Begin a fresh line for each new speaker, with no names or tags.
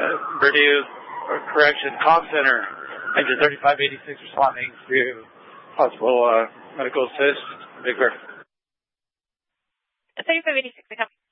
Purdue Correction Comm Center, engine 3586 responding to possible medical assist. Big Bear.
3586,